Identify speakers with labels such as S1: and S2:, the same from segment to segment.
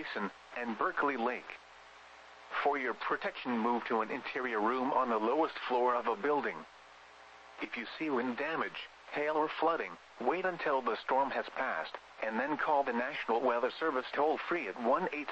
S1: Grayson, and Berkeley Lake. For your protection, move to an interior room on the lowest floor of a building. If you see wind damage, hail or flooding, wait until the storm has passed, and then call the National Weather Service toll-free at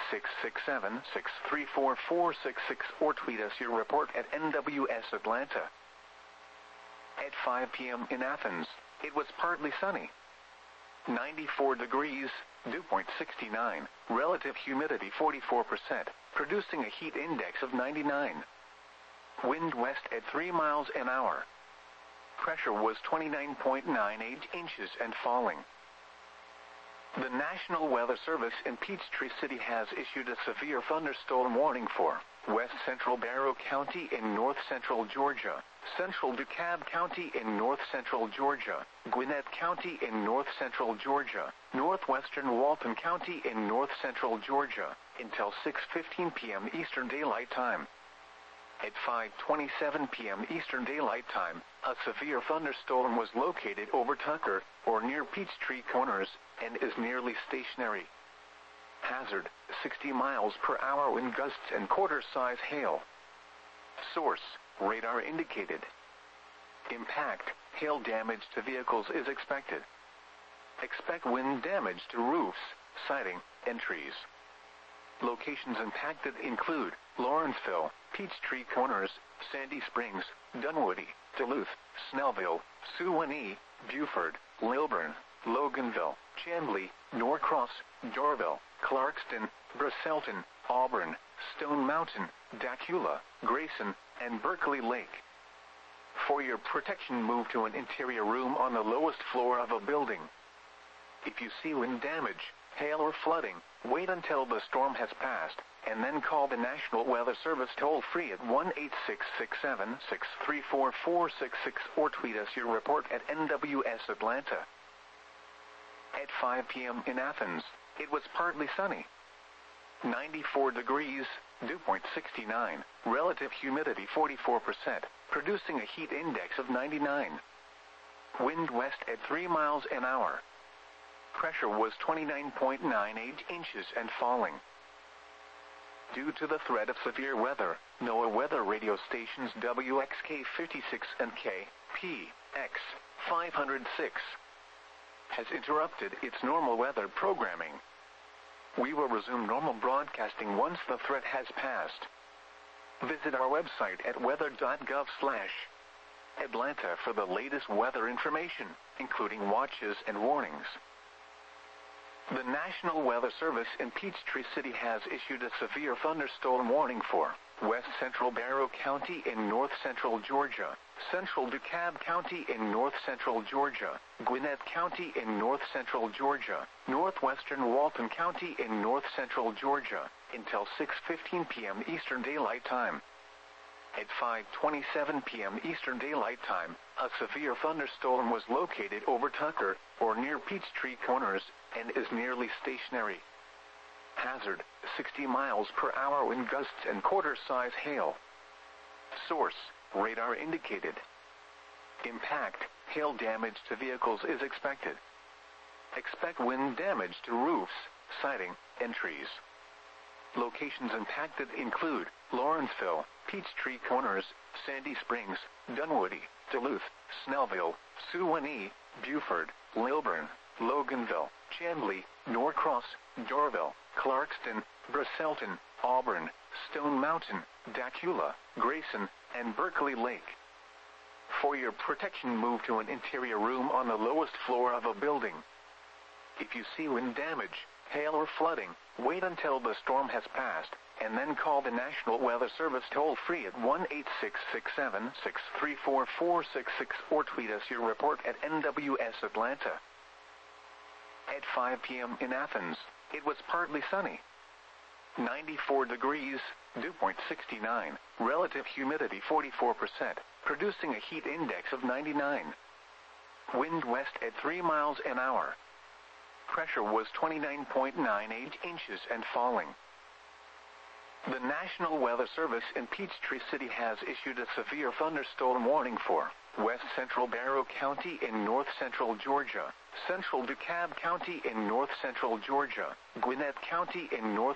S1: 1-866-763-4466 or tweet us your report at NWS Atlanta. At 5 p.m. in Athens, it was partly sunny. 94 degrees, dew point 69, relative humidity 44%, producing a heat index of 99. Wind west at 3 miles an hour. Pressure was 29.98 inches and falling. The National Weather Service in Peachtree City has issued a severe thunderstorm warning for West Central Barrow County in North Central Georgia, Central DeKalb County in North Central Georgia, Gwinnett County in North Central Georgia, Northwestern Walton County in North Central Georgia, until 6:15 p.m. Eastern Daylight Time. At 5:27 p.m. Eastern Daylight Time, a severe thunderstorm was located over Tucker, or near Peachtree Corners, and is nearly stationary. Hazard, 60 miles per hour wind gusts and quarter-size hail. Source, radar indicated. Impact, hail damage to vehicles is expected. Expect wind damage to roofs, siding, and trees. Locations impacted include Lawrenceville, Peachtree Corners, Sandy Springs, Dunwoody, Duluth, Snellville, Suwanee, Buford, Lilburn, Loganville, Chamblee, Norcross, Dorville, Clarkston, Bristolton, Auburn, Stone Mountain, Dacula, Grayson, and Berkeley Lake. For your protection, move to an interior room on the lowest floor of a building. If you see wind damage, hail or flooding, wait until the storm has passed, and then call the National Weather Service toll-free at 1-866-763-4466 or tweet us your report at NWS Atlanta. At 5 p.m. in Athens, it was partly sunny. 94 degrees, dew point 69, relative humidity 44%, producing a heat index of 99. Wind west at 3 miles an hour. Pressure was 29.98 inches and falling. Due to the threat of severe weather, NOAA weather radio stations WXK 56 and KPX 506 has interrupted its normal weather programming. We will resume normal broadcasting once the threat has passed. Visit our website at weather.gov/Atlanta for the latest weather information, including watches and warnings. The National Weather Service in Peachtree City has issued a severe thunderstorm warning for West Central Barrow County in North Central Georgia, Central DeKalb County in North Central Georgia, Gwinnett County in North Central Georgia, Northwestern Walton County in North Central Georgia, until 6:15 p.m. Eastern Daylight Time. At 5:27 p.m. Eastern Daylight Time, a severe thunderstorm was located over Tucker, or near Peachtree Corners, and is nearly stationary. Hazard, 60 miles per hour wind gusts and quarter-size hail. Source, radar indicated. Impact, hail damage to vehicles is expected. Expect wind damage to roofs, siding, and trees. Locations impacted include Lawrenceville, Peachtree Corners, Sandy Springs, Dunwoody, Duluth, Snellville, Suwanee, Buford, Lilburn, Loganville, Chamblee, Norcross, Dorville, Clarkston, Bristolton, Auburn, Stone Mountain, Dacula, Grayson, and Berkeley Lake. For your protection, move to an interior room on the lowest floor of a building. If you see wind damage, hail or flooding, wait until the storm has passed, and then call the National Weather Service toll-free at 1-866-763-4466 or tweet us your report at NWS Atlanta. At 5 p.m. in Athens, it was partly sunny. 94 degrees, dew point 69, relative humidity 44%, producing a heat index of 99. Wind west at 3 miles an hour. Pressure was 29.98 inches and falling. The National Weather Service in Peachtree City has issued a severe thunderstorm warning for West Central Barrow County in North Central Georgia, Central DeKalb County in North Central Georgia, Gwinnett County in North